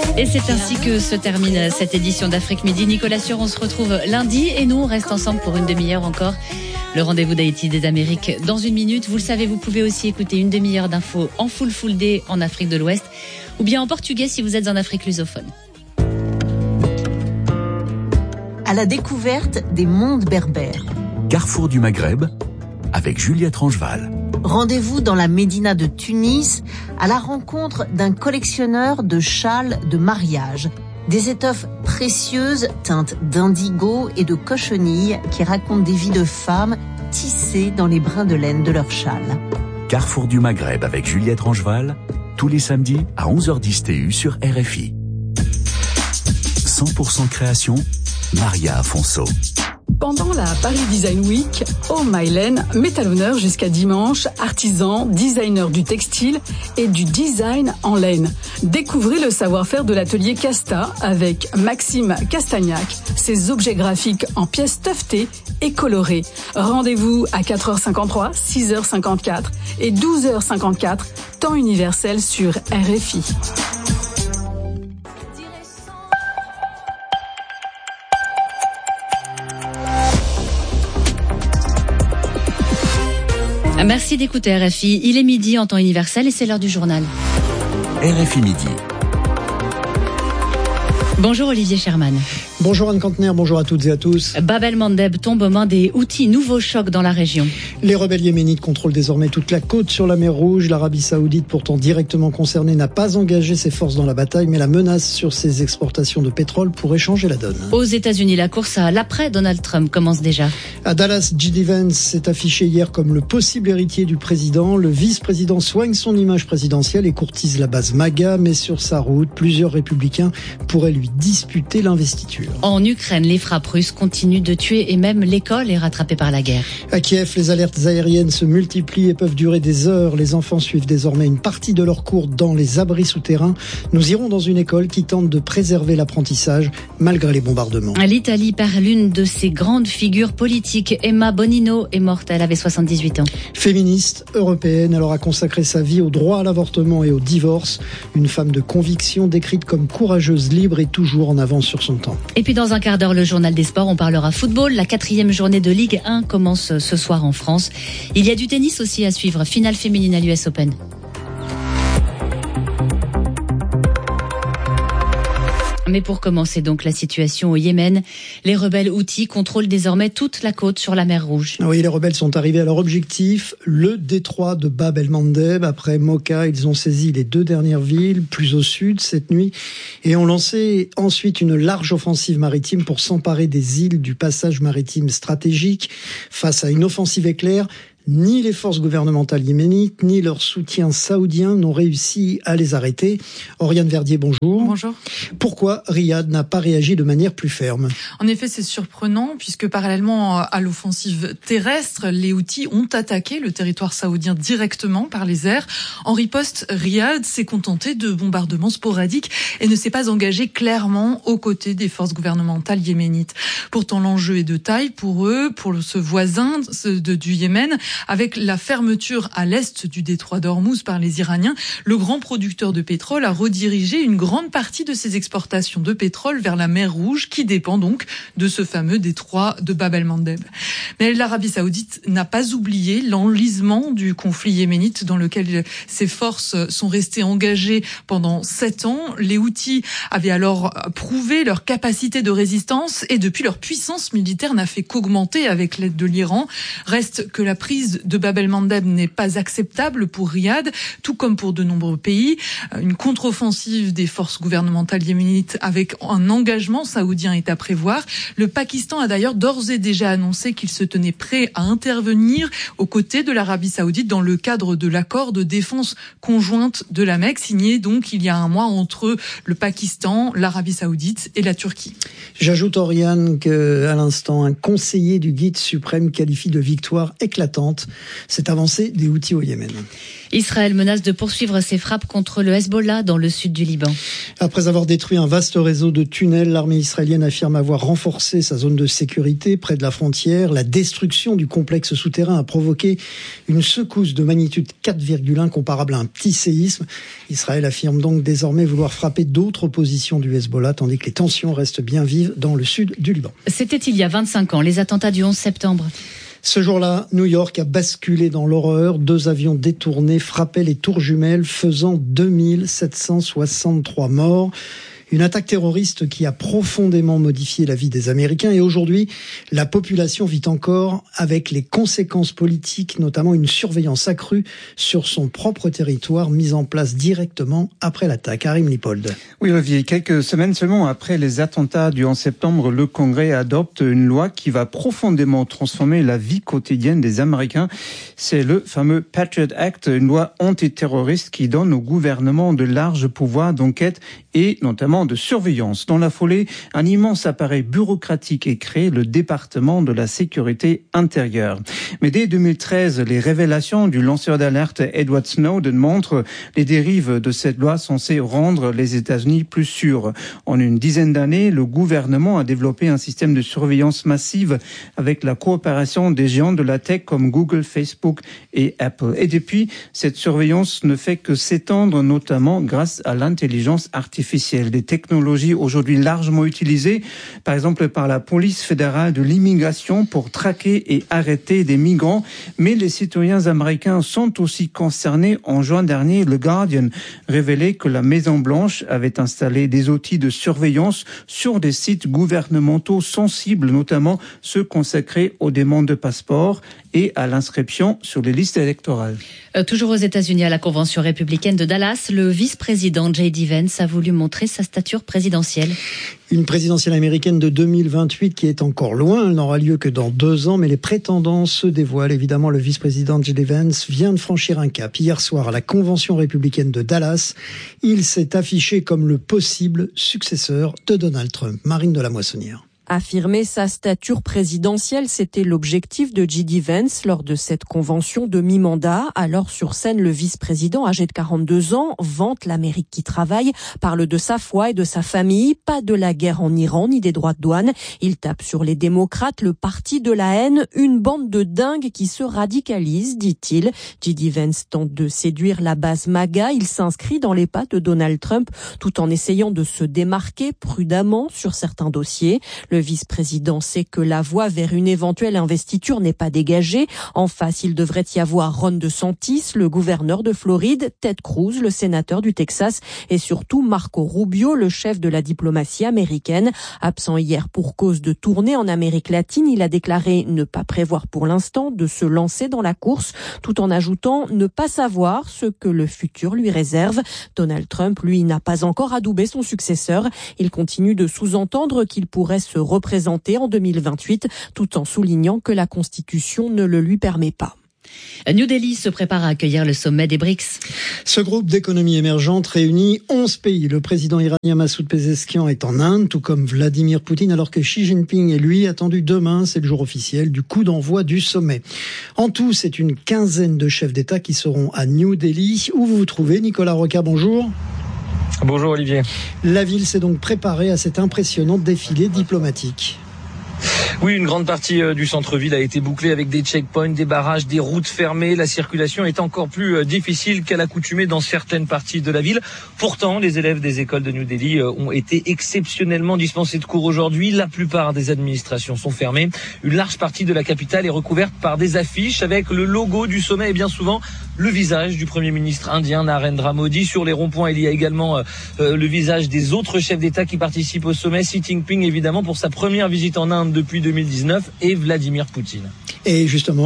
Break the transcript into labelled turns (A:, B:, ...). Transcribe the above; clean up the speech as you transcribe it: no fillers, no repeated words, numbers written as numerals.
A: Et c'est ainsi que se termine cette édition d'Afrique Midi. Nicolas Sûr, on se retrouve lundi et nous, on reste ensemble pour une demi-heure encore. Le rendez-vous d'Haïti des Amériques dans une minute. Vous le savez, vous pouvez aussi écouter une demi-heure d'infos en full day en Afrique de l'Ouest ou bien en portugais si vous êtes en Afrique lusophone.
B: À la découverte des mondes berbères.
C: Carrefour du Maghreb avec Juliette Rangeval.
B: Rendez-vous dans la Médina de Tunis à la rencontre d'un collectionneur de châles de mariage. Des étoffes précieuses teintes d'indigo et de cochenille qui racontent des vies de femmes tissées dans les brins de laine de leurs châles.
C: Carrefour du Maghreb avec Juliette Rangeval, tous les samedis à 11h10 TU sur RFI. 100% création, Maria Afonso.
D: Pendant la Paris Design Week, Home Mylen met à l'honneur jusqu'à dimanche artisans, designers du textile et du design en laine. Découvrez le savoir-faire de l'atelier Casta avec Maxime Castagnac, ses objets graphiques en pièces teuftées et colorées. Rendez-vous à 4h53, 6h54 et 12h54, temps universel sur RFI.
A: Merci d'écouter RFI. Il est midi en temps universel et c'est l'heure du journal.
C: RFI Midi.
A: Bonjour Olivier Sherman.
E: Bonjour Anne Cantenaire, bonjour à toutes et à tous.
A: Bab el-Mandeb tombe aux mains des Houthis, nouveau choc dans la région.
E: Les rebelles yéménites contrôlent désormais toute la côte sur la mer Rouge. L'Arabie Saoudite, pourtant directement concernée, n'a pas engagé ses forces dans la bataille, mais la menace sur ses exportations de pétrole pourrait changer la donne.
A: Aux États-Unis, la course à l'après Donald Trump commence déjà.
E: À Dallas, J.D. Vance s'est affiché hier comme le possible héritier du président. Le vice-président soigne son image présidentielle et courtise la base MAGA, mais sur sa route, plusieurs républicains pourraient lui disputer l'investiture.
A: En Ukraine, les frappes russes continuent de tuer et même l'école est rattrapée par la guerre.
E: À Kiev, les alertes aériennes se multiplient et peuvent durer des heures. Les enfants suivent désormais une partie de leurs cours dans les abris souterrains. Nous irons dans une école qui tente de préserver l'apprentissage malgré les bombardements.
A: L'Italie perd l'une de ses grandes figures politiques. Emma Bonino est morte, elle avait 78 ans.
E: Féministe européenne, elle aura consacré sa vie au droit à l'avortement et au divorce. Une femme de conviction décrite comme courageuse, libre et toujours en avance sur son temps.
A: Et puis dans un quart d'heure, le journal des sports, on parlera football. La 4e journée de Ligue 1 commence ce soir en France. Il y a du tennis aussi à suivre, finale féminine à l'US Open. Mais pour commencer donc la situation au Yémen, les rebelles Houthis contrôlent désormais toute la côte sur la mer Rouge.
E: Oui, les rebelles sont arrivés à leur objectif, le détroit de Bab el-Mandeb. Après Mocha, ils ont saisi les 2 dernières villes, plus au sud cette nuit, et ont lancé ensuite une large offensive maritime pour s'emparer des îles du passage maritime stratégique. Face à une offensive éclair, ni les forces gouvernementales yéménites, ni leur soutien saoudien n'ont réussi à les arrêter. Oriane Verdier, bonjour.
F: Bonjour.
E: Pourquoi Riyad n'a pas réagi de manière plus ferme ?
F: En effet, c'est surprenant puisque parallèlement à l'offensive terrestre, les Houthis ont attaqué le territoire saoudien directement par les airs. En riposte, Riyad s'est contenté de bombardements sporadiques et ne s'est pas engagé clairement aux côtés des forces gouvernementales yéménites. Pourtant, l'enjeu est de taille pour eux, pour ce voisin du Yémen. Avec la fermeture à l'est du détroit d'Ormuz par les Iraniens, le grand producteur de pétrole a redirigé une grande partie de ses exportations de pétrole vers la mer Rouge, qui dépend donc de ce fameux détroit de Bab el-Mandeb. Mais l'Arabie Saoudite n'a pas oublié l'enlisement du conflit yéménite dans lequel ses forces sont restées engagées pendant 7 ans. Les Houthis avaient alors prouvé leur capacité de résistance et depuis leur puissance militaire n'a fait qu'augmenter avec l'aide de l'Iran. Reste que la prise de Bab el-Mandeb n'est pas acceptable pour Riyad, tout comme pour de nombreux pays. Une contre-offensive des forces gouvernementales yéménites avec un engagement saoudien est à prévoir. Le Pakistan a d'ailleurs d'ores et déjà annoncé qu'il se tenait prêt à intervenir aux côtés de l'Arabie Saoudite dans le cadre de l'accord de défense conjointe de la Mecque, signé donc il y a un mois entre le Pakistan, l'Arabie Saoudite et la Turquie.
E: J'ajoute, Oriane, qu'à l'instant, un conseiller du guide suprême qualifie de victoire éclatante cette avancée des Houthis au Yémen.
A: Israël menace de poursuivre ses frappes contre le Hezbollah dans le sud du Liban.
E: Après avoir détruit un vaste réseau de tunnels, l'armée israélienne affirme avoir renforcé sa zone de sécurité près de la frontière. La destruction du complexe souterrain a provoqué une secousse de magnitude 4,1 comparable à un petit séisme. Israël affirme donc désormais vouloir frapper d'autres positions du Hezbollah, tandis que les tensions restent bien vives dans le sud du Liban.
A: C'était il y a 25 ans, les attentats du 11 septembre.
E: Ce jour-là, New York a basculé dans l'horreur. 2 avions détournés frappaient les tours jumelles, faisant 2763 morts. Une attaque terroriste qui a profondément modifié la vie des Américains. Et aujourd'hui, la population vit encore avec les conséquences politiques, notamment une surveillance accrue sur son propre territoire, mise en place directement après l'attaque. Karim Lipold.
G: Oui, Olivier, quelques semaines seulement après les attentats du 11 septembre, le Congrès adopte une loi qui va profondément transformer la vie quotidienne des Américains. C'est le fameux Patriot Act, une loi antiterroriste qui donne au gouvernement de larges pouvoirs d'enquête et notamment de surveillance. Dans la foulée, un immense appareil bureaucratique est créé, le département de la sécurité intérieure. Mais dès 2013, les révélations du lanceur d'alerte Edward Snowden montrent les dérives de cette loi censée rendre les États-Unis plus sûrs. En une dizaine d'années, le gouvernement a développé un système de surveillance massive avec la coopération des géants de la tech comme Google, Facebook et Apple. Et depuis, cette surveillance ne fait que s'étendre, notamment grâce à l'intelligence artificielle. Des technologies aujourd'hui largement utilisées, par exemple par la police fédérale de l'immigration pour traquer et arrêter des migrants. Mais les citoyens américains sont aussi concernés. En juin dernier, le Guardian révélait que la Maison-Blanche avait installé des outils de surveillance sur des sites gouvernementaux sensibles, notamment ceux consacrés aux demandes de passeport et à l'inscription sur les listes électorales.
A: Toujours aux États-Unis, à la convention républicaine de Dallas, le vice-président J.D. Vance a voulu montrer sa stature présidentielle.
E: Une présidentielle américaine de 2028 qui est encore loin. Elle n'aura lieu que dans 2 ans, mais les prétendants se dévoilent. Évidemment, le vice-président J.D. Vance vient de franchir un cap. Hier soir, à la convention républicaine de Dallas, il s'est affiché comme le possible successeur de Donald Trump. Marine de la Moissonnière.
H: Affirmer sa stature présidentielle, c'était l'objectif de J.D. Vance lors de cette convention de mi-mandat. Alors sur scène, le vice-président, âgé de 42 ans, vante l'Amérique qui travaille, parle de sa foi et de sa famille, pas de la guerre en Iran ni des droits de douane. Il tape sur les démocrates, le parti de la haine, une bande de dingues qui se radicalise, dit-il. J.D. Vance tente de séduire la base MAGA. Il s'inscrit dans les pas de Donald Trump tout en essayant de se démarquer prudemment sur certains dossiers. Le vice-président sait que la voie vers une éventuelle investiture n'est pas dégagée. En face, il devrait y avoir Ron DeSantis, le gouverneur de Floride, Ted Cruz, le sénateur du Texas, et surtout Marco Rubio, le chef de la diplomatie américaine. Absent hier pour cause de tournée en Amérique latine, il a déclaré ne pas prévoir pour l'instant de se lancer dans la course, tout en ajoutant ne pas savoir ce que le futur lui réserve. Donald Trump, lui, n'a pas encore adoubé son successeur. Il continue de sous-entendre qu'il pourrait se représenter en 2028, tout en soulignant que la Constitution ne le lui permet pas.
A: New Delhi se prépare à accueillir le sommet des BRICS.
E: Ce groupe d'économies émergentes réunit 11 pays. Le président iranien Massoud Pezeshkian est en Inde, tout comme Vladimir Poutine, alors que Xi Jinping est lui attendu demain. C'est le jour officiel du coup d'envoi du sommet. En tout, c'est une quinzaine de chefs d'État qui seront à New Delhi. Où vous vous trouvez, Nicolas Rocca, bonjour.
I: Bonjour Olivier.
E: La ville s'est donc préparée à cet impressionnant défilé diplomatique.
I: Oui, une grande partie du centre-ville a été bouclée avec des checkpoints, des barrages, des routes fermées. La circulation est encore plus difficile qu'à l'accoutumée dans certaines parties de la ville. Pourtant, les élèves des écoles de New Delhi ont été exceptionnellement dispensés de cours aujourd'hui. La plupart des administrations sont fermées. Une large partie de la capitale est recouverte par des affiches avec le logo du sommet et bien souvent le visage du Premier ministre indien Narendra Modi. Sur les ronds-points, il y a également le visage des autres chefs d'État qui participent au sommet. Xi Jinping, évidemment, pour sa première visite en Inde depuis 2019 et Vladimir Poutine.
E: Et justement,